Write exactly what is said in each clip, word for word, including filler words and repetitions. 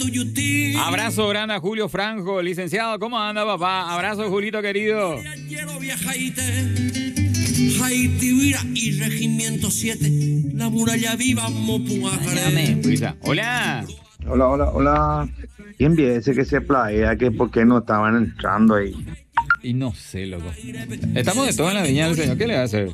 Abrazo grande a Julio Franco, licenciado. ¿Cómo anda, papá? Abrazo, Julito querido. Y Regimiento siete, la muralla viva, Mopuajaré. Hola. Hola, hola, hola. ¿Quién ese que se playa? Que por qué no estaban entrando ahí. Y no sé, loco. Estamos de todo en la viña del Señor. ¿Qué le va a hacer?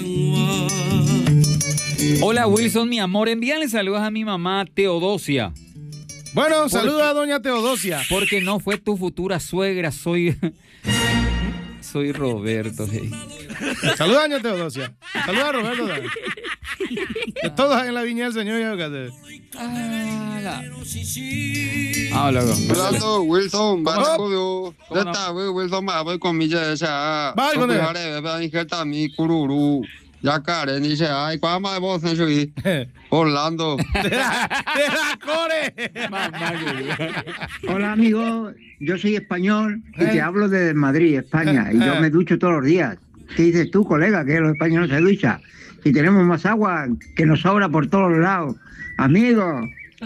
Hola, Wilson, mi amor. Envíale saludos a mi mamá Teodosia. Bueno, saludos a doña Teodosia. Porque no fue tu futura suegra, soy... soy Roberto. Hey. Saludos a doña Teodosia. Saludos a Roberto. Que todos en la viña del Señor. Ah, la... ah, loco. Hablando, Wilson, ¿cómo está, Wilson? Voy con mi ya. Vale, con él. Ya Karen dice, ay, ¿cuál más vos en su Orlando? ¡De la, de la core! Hola, amigo. Yo soy español y te hablo de Madrid, España. Y yo me ducho todos los días. ¿Qué dices tú, colega, que los españoles se duchan? Si tenemos más agua que nos sobra por todos lados. Amigo.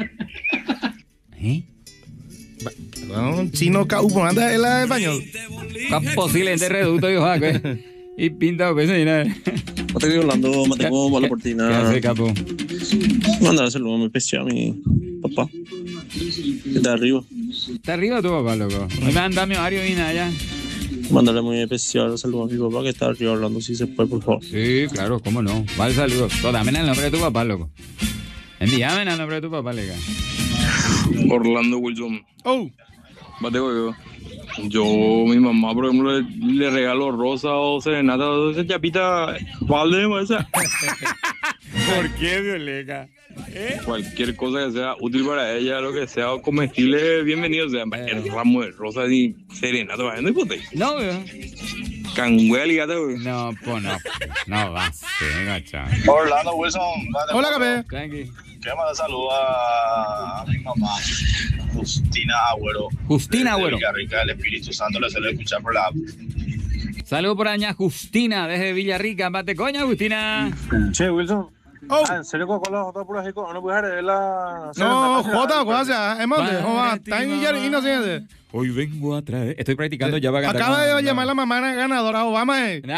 ¿Eh? Bueno, un chino caupo, anda en la español. ¿Cómo posible este reducto, yo, y pinta, pues, y nada. No te estoy hablando, me tengo mala oportunidad. ¿Qué hace, capo? Mandar saludos muy especial a mi papá. Que está arriba. ¿Está arriba tu papá, loco? Me manda mi horario y nada ya. Mandarle muy especial saludos a mi papá que está arriba hablando, si se puede, por favor. Sí, claro, cómo no. Vale, saludos. Dame el nombre de tu papá, loco. Envíame el nombre de tu papá, lega. Orlando Wilson. Oh. Mateo, yo. Yo, mi mamá, por ejemplo, le, le regalo rosa o serenata, o esa chapita, vale, esa. ¿Por qué, Violeca? ¿Eh? Cualquier cosa que sea útil para ella, lo que sea comestible, bienvenido. O sea, eh. el ramo de rosa y serenata, no hipote. No, veo. Canguel y gato. No, pues no. No va, venga, chaval. Orlando Wilson. Hola, Capé. Tranqui. Quiero mandar saludos a, a mi mamá, Justina Agüero. Justina Agüero. Villarrica, el Espíritu Santo, le suele escuchar por la... Saludos por aña Justina, desde Villarrica. Mate coña, Justina. Che, Wilson. Oh. Ah, ¿en serio con los J por México? ¿No puedes dejar la... No, J, guasa. Es más, está en inocente. Hoy vengo a traer... Estoy practicando ya para cantar. Acaba de llamar la mamá ganadora Obama, eh.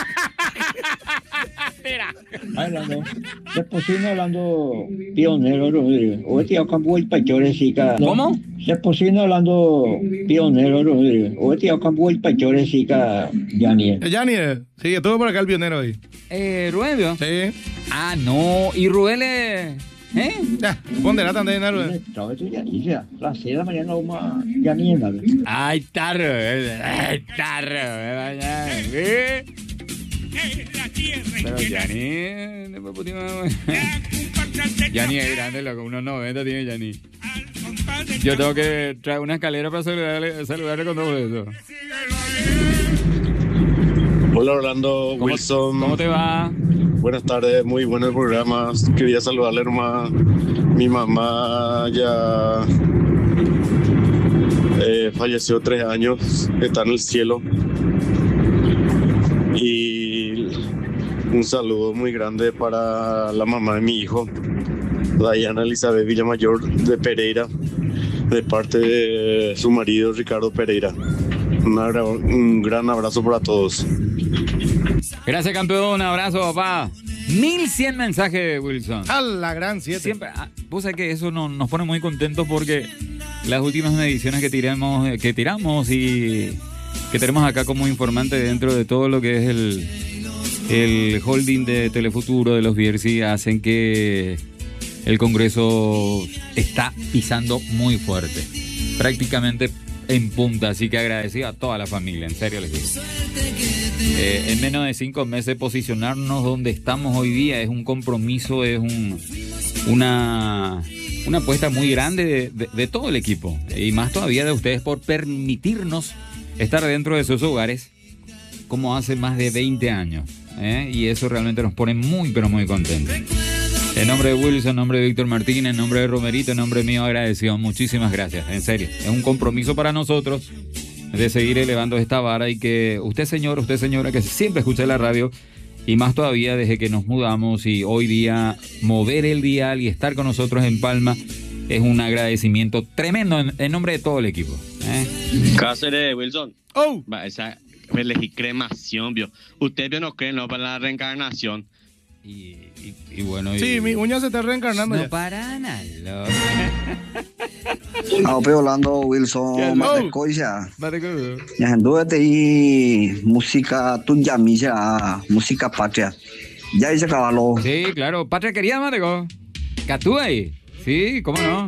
Espera. Hablando, se posible hablando pionero, Rodrigo. O este acá voy para llorecica. ¿Cómo? Se posible hablando pionero, Rodrigo. O este acá voy para llorecica, Yaniel. Yaniel, sí, estuvo por acá el pionero ahí. Eh, Rubén, sí. Ah, no, y Rubén es... ¿Eh? Ya, pondrá también, Rubén. Las seis de la mañana vamos a Yaniel. Ay, tarro, ay, tarro. ¿Eh? Pero Yanni, después pusimos... Yanni es grande, loco, unos noventa tiene Yanni. Yo tengo que traer una escalera para saludarle, saludarle con todo eso. Hola Orlando, ¿Cómo, Wilson. ¿Cómo te va? Buenas tardes, muy bueno el programa. Quería saludarle hermano. Mi mamá ya eh, falleció tres años, está en el cielo. Y un saludo muy grande para la mamá de mi hijo, Diana Elizabeth Villamayor de Pereira, de parte de su marido Ricardo Pereira. Una, un gran abrazo para todos. Gracias, campeón. Un abrazo, papá. mil cien mensajes, Wilson. A la gran siete. Siempre, vos sabés que eso nos, nos pone muy contentos porque las últimas mediciones que tiramos, que tiramos y que tenemos acá como informante dentro de todo lo que es el, el holding de Telefuturo, de los Bierzi, hacen que el Congreso está pisando muy fuerte. Prácticamente en punta, así que agradecido a toda la familia, en serio les digo. Eh, en menos de cinco meses posicionarnos donde estamos hoy día es un compromiso, es un, una, una apuesta muy grande de, de, de todo el equipo y más todavía de ustedes por permitirnos estar dentro de sus hogares como hace más de veinte años, ¿eh? Y eso realmente nos pone muy pero muy contentos. En nombre de Wilson, en nombre de Víctor Martínez, en nombre de Romerito, en nombre mío agradecido, muchísimas gracias, en serio, es un compromiso para nosotros de seguir elevando esta vara y que usted señor, usted señora que siempre escucha la radio y más todavía desde que nos mudamos y hoy día mover el dial y estar con nosotros en Palma es un agradecimiento tremendo en, en nombre de todo el equipo. ¿eh? Cáceres, Wilson. Oh. Va, esa elegí cremación, vio. Usted vio no cree, no, para la reencarnación. Y, y, y bueno... Sí, y, mi uña se está reencarnando no ya. para nada. Ape Orlando Wilson Matecoya. Matecoya. Ya anduve y música tuya música patria. Ya hice caballo. Sí, claro, patria querida, Mateco. Catú ahí. Sí, cómo no.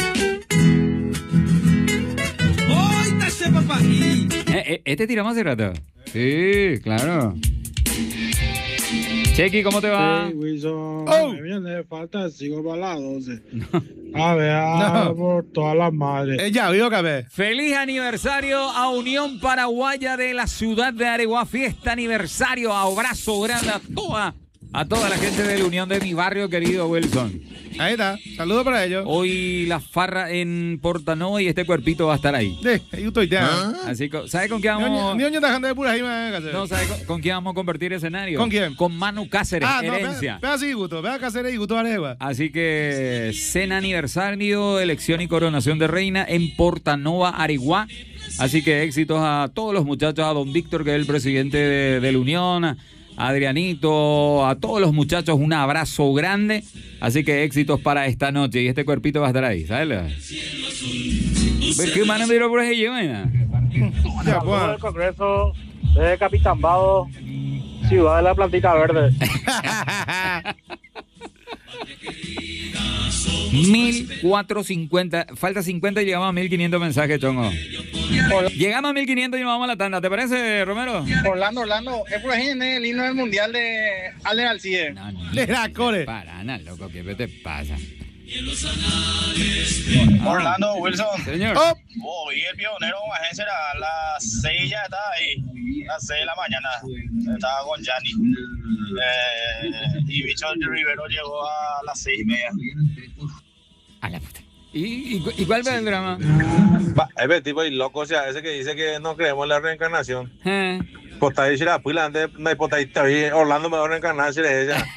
¡Óitase, papá! Eh, eh, este tiramos hace rato. Sí, claro. Chequi, ¿cómo te va? Sí, Wilson. Oh. Me viene falta sigo para las doce. A ver, a No. por todas las madres. Ella vio que ve. Feliz aniversario a Unión Paraguaya de la ciudad de Areguá. Fiesta aniversario. Abrazo grande a toda, a toda la gente de la Unión de mi barrio, querido Wilson. Ahí está. Saludos para ellos. Hoy la farra en Portanovo y este cuerpito va a estar ahí. Sí, ahí estoy ya. Así que, ¿sabe con qué vamos? Ni oño tajando de pura ahí, me No, ¿sabe con, con quién vamos a convertir escenario? ¿Con quién? Con Manu Cáceres, Ah, no, Herencia. vea así, Gusto. Vea Cáceres y Gusto Aregua. Así que cena aniversario, elección y coronación de reina en Portanova, Areguá. Así que éxitos a todos los muchachos, a don Víctor, que es el presidente de, de la Unión, a Adrianito, a todos los muchachos, un abrazo grande. Así que éxitos para esta noche. Y este cuerpito va a estar ahí, ¿sabes? ¿Ver qué mano de por ahí lleva? Ya, Saludos del Congreso de Capitán Bado, ciudad de la plantita verde. mil cuatrocientos cincuenta, falta cincuenta y llegamos a mil quinientos mensajes, chongo. Llegamos a mil quinientos y nos vamos a la tanda, ¿te parece, Romero? Orlando, Orlando, es por ahí en el himno del mundial de Ale Alcide. No, no, de la core. Para nada, loco, ¿qué te pasa? Orlando Wilson. Señor. Oh. Oh, y el pionero agencia a las seis ya está ahí. A las seis de la mañana. Estaba con Gianni. Eh, y Bicho Rivero llegó a las seis y media. A la puta. ¿Y, y, y cuál va el drama? Va, es tipo y loco, o sea, ese que dice que no creemos en la reencarnación. Eh. Pues ahí será, pues antes no hay pues ahí Orlando me va a reencarnar, si es ella.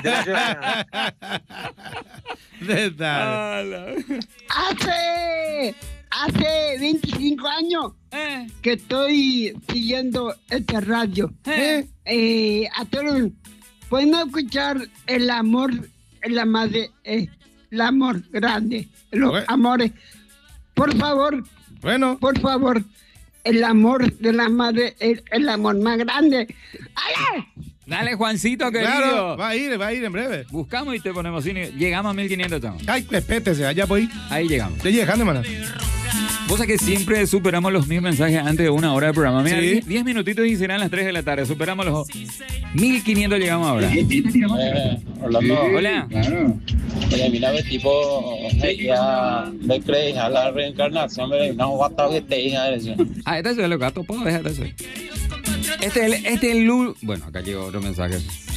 Hace, hace veinticinco años eh. que estoy siguiendo esta radio. Eh. Eh, a todos, podemos escuchar el amor, el amor, eh, el amor grande, los bueno. amores. Por favor, bueno, por favor, el amor de la madre, el, el amor más grande. ¡Ale! Dale, Juancito, querido. Claro, va a ir, va a ir en breve. Buscamos y te ponemos cine. Llegamos a mil quinientos, chamo. Ay, respétese, allá voy. Ahí llegamos. Ya llegando, hermano. Vos sabés que siempre superamos los mil mensajes antes de una hora de programa. Mira, Sí. diez minutitos y serán las tres de la tarde. Superamos los mil quinientos, llegamos ahora. Eh, Orlando. Hola. Claro. Oye, mira, ve tipo, ya le crees a la reencarnación, pero no va a estar que te diga eso. Ah, este es el gato, puedo dejar eso. Este es el, este es el Lul. Bueno, acá llegó otro mensaje.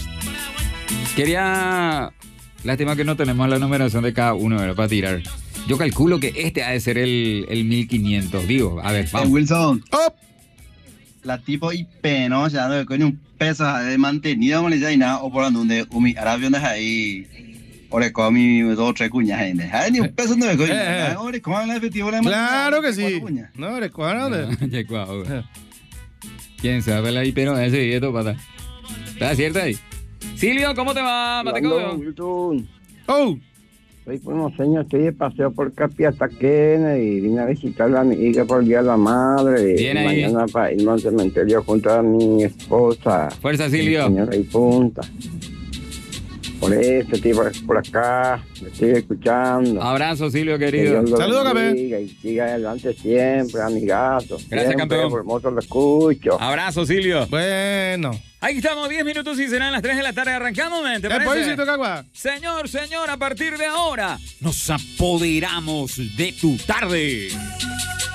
Quería. Lástima que no tenemos la numeración de cada uno, ¿verdad? Para tirar. Yo calculo que este ha de ser el, el mil quinientos. Digo, a ver, vamos. Eh, Wilson. Oh. La tipo I P, ¿no? Ya no con un peso de mantenido, como le dice, y nada, o por donde umi arabio no ahí. Ore con mi dos tres cuñas ahí. Ay, ni un peso no me coño. Ore con la efectivo la Claro que sí. No, recuerda. ¿Quién sabe la I P no ese y esto para? ¿Está cierto ahí? Silvio, ¿cómo te va, Matecoyo? Oh. Soy formoseño, estoy de paseo por Capiataquena y vine a visitar a la amiga por el Día de la Madre. Bien ahí. Mañana para irme al cementerio junto a mi esposa. Fuerza, Silvio. Señora y punta. Por eso estoy por, por acá, me estoy escuchando. Abrazo, Silvio, querido. Saludos, campeón. Y siga adelante siempre, amigazo. Gracias, siempre, campeón. Por hermoso lo escucho. Abrazo, Silvio. Bueno. Ahí estamos, diez minutos y serán las tres de la tarde. Arrancamos, ¿me? ¿Te parece? Cagua. Señor, señor, a partir de ahora nos apoderamos de tu tarde.